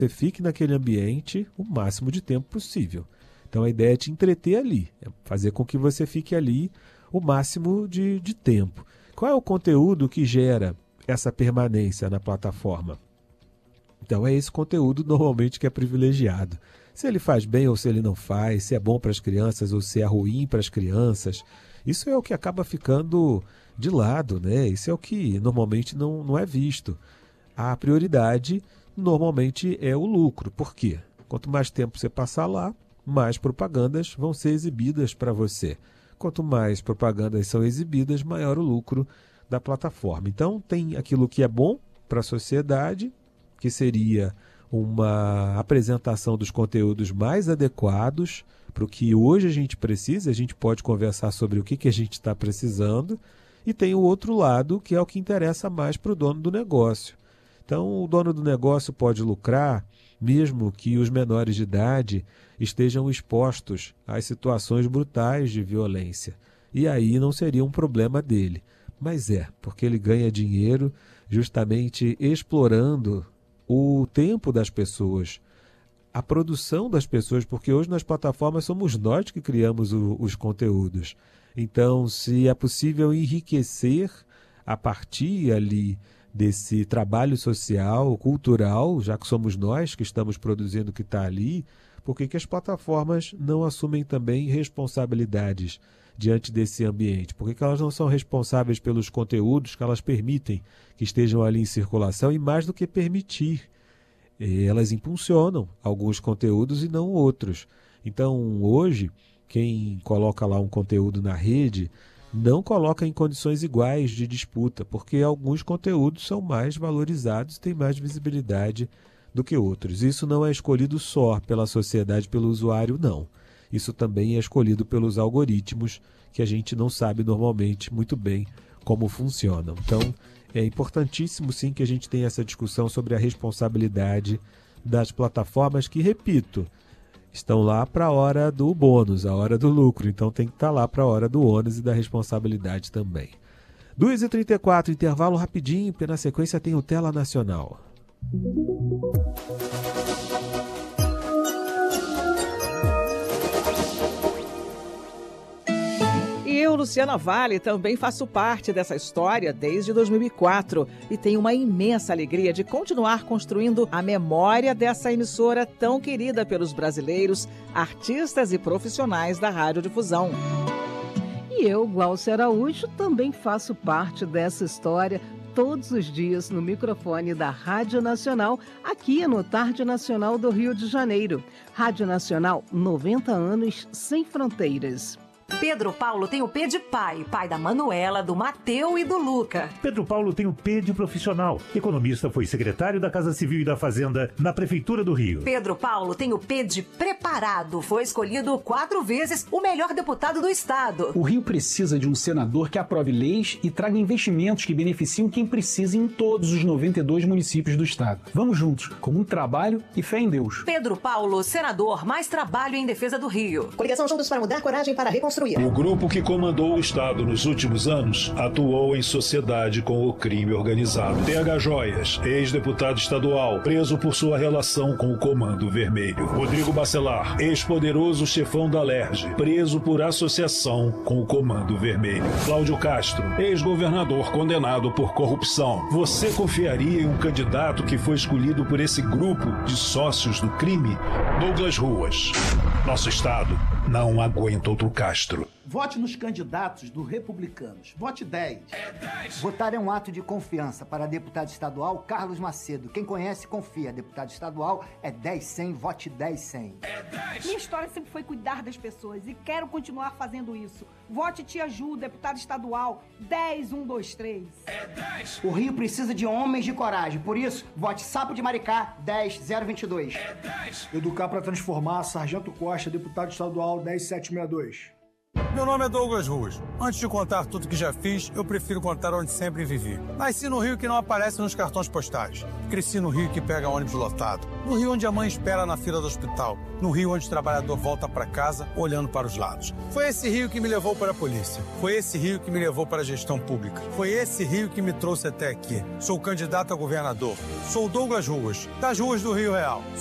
você fique naquele ambiente o máximo de tempo possível. Então a ideia é te entreter ali, é fazer com que você fique ali o máximo de tempo. Qual é o conteúdo que gera essa permanência na plataforma? Então é esse conteúdo normalmente que é privilegiado. Se ele faz bem ou se ele não faz, se é bom para as crianças ou se é ruim para as crianças, isso é o que acaba ficando de lado, né? Isso é o que normalmente não é visto. A prioridade normalmente é o lucro. Por quê? Quanto mais tempo você passar lá, mais propagandas vão ser exibidas para você. Quanto mais propagandas são exibidas, maior o lucro da plataforma. Então tem aquilo que é bom para a sociedade, que seria uma apresentação dos conteúdos mais adequados para o que hoje a gente precisa. A gente pode conversar sobre o que a gente está precisando. E tem o outro lado, que é o que interessa mais para o dono do negócio. Então o dono do negócio pode lucrar, mesmo que os menores de idade estejam expostos às situações brutais de violência. E aí não seria um problema dele. Mas porque ele ganha dinheiro justamente explorando o tempo das pessoas, a produção das pessoas, porque hoje nas plataformas somos nós que criamos os conteúdos. Então, se é possível enriquecer a partir ali desse trabalho social, cultural, já que somos nós que estamos produzindo o que está ali, por que as plataformas não assumem também responsabilidades diante desse ambiente? Por que elas não são responsáveis pelos conteúdos que elas permitem que estejam ali em circulação? E mais do que permitir, elas impulsionam alguns conteúdos e não outros. Então, hoje, quem coloca lá um conteúdo na rede não coloca em condições iguais de disputa, porque alguns conteúdos são mais valorizados, têm mais visibilidade do que outros. Isso não é escolhido só pela sociedade, pelo usuário, não. Isso também é escolhido pelos algoritmos, que a gente não sabe normalmente muito bem como funcionam. Então, é importantíssimo sim que a gente tenha essa discussão sobre a responsabilidade das plataformas que, repito, estão lá para a hora do bônus, a hora do lucro. Então tem que estar lá para a hora do ônus e da responsabilidade também. 2h34, intervalo rapidinho, porque na sequência tem o Tela Nacional. E eu, Luciana Vale, também faço parte dessa história desde 2004 e tenho uma imensa alegria de continuar construindo a memória dessa emissora tão querida pelos brasileiros, artistas e profissionais da radiodifusão. E eu, Glaucia Araújo, também faço parte dessa história todos os dias no microfone da Rádio Nacional, aqui no Tarde Nacional do Rio de Janeiro. Rádio Nacional, 90 anos sem fronteiras. Pedro Paulo tem o P de pai, pai da Manuela, do Mateu e do Luca. Pedro Paulo tem o P de profissional. Economista, foi secretário da Casa Civil e da Fazenda na Prefeitura do Rio. Pedro Paulo tem o P de preparado. Foi escolhido 4 vezes o melhor deputado do estado. O Rio precisa de um senador que aprove leis e traga investimentos que beneficiam quem precisa em todos os 92 municípios do estado. Vamos juntos, com muito trabalho e fé em Deus. Pedro Paulo, senador, mais trabalho em defesa do Rio. Coligação Juntos para Mudar, coragem para reconstruir. O grupo que comandou o Estado nos últimos anos atuou em sociedade com o crime organizado. TH Joias, ex-deputado estadual, preso por sua relação com o Comando Vermelho. Rodrigo Bacelar, ex-poderoso chefão da LERJ, preso por associação com o Comando Vermelho. Cláudio Castro, ex-governador condenado por corrupção. Você confiaria em um candidato que foi escolhido por esse grupo de sócios do crime? Douglas Ruas. Nosso Estado não aguenta outro Castro. Vote nos candidatos do Republicanos. Vote 10. É 10. Votar é um ato de confiança. Para deputado estadual, Carlos Macedo. Quem conhece, confia. Deputado estadual é 10-100. Vote 10-100. É 10. Minha história sempre foi cuidar das pessoas e quero continuar fazendo isso. Vote Tia Ju, deputado estadual, 10-123. É 10. O Rio precisa de homens de coragem. Por isso, vote Sapo de Maricá, 10-022. É 10. Educar para transformar, Sargento Costa, deputado estadual, 10-762. Meu nome é Douglas Ruas. Antes de contar tudo que já fiz, eu prefiro contar onde sempre vivi. Nasci no Rio que não aparece nos cartões postais. Cresci no Rio que pega ônibus lotado. No Rio onde a mãe espera na fila do hospital. No Rio onde o trabalhador volta para casa olhando para os lados. Foi esse Rio que me levou para a polícia. Foi esse Rio que me levou para a gestão pública. Foi esse Rio que me trouxe até aqui. Sou candidato a governador. Sou Douglas Ruas, das ruas do Rio Real.